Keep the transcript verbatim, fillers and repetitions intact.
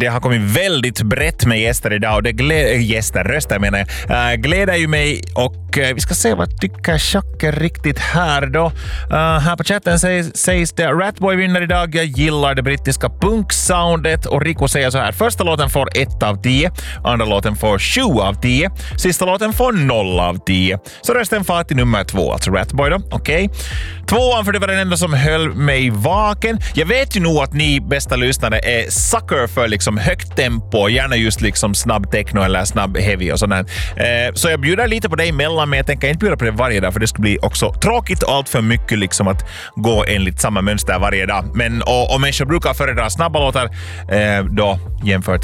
det har kommit väldigt brett med gäster idag och det glä- gäster, röster menar jag, äh, gläder ju mig och äh, vi ska se vad tycker Jacques riktigt här då. Uh, här på chatten sägs, sägs det Ratboy vinner idag, jag gillar det brittiska punksoundet och Rico säger så här, första låten får ett av tio, andra låten får sju av tio, sista låten får noll av tio. Så rösten far till nummer två, alltså Ratboy då, okej. Okay. Tvåan, för det var den enda som höll mig vaken. Jag vet ju nog att ni bästa lyssnare är sucker för liksom högt tempo, gärna just liksom snabb techno eller snabb heavy och sådär. Eh, så jag bjuder lite på dig emellan, men jag tänker inte bjuda på det varje dag för det skulle bli också tråkigt och allt för mycket liksom att gå enligt samma mönster varje dag. Men och, och människor brukar föredra snabba låtar eh, då jämfört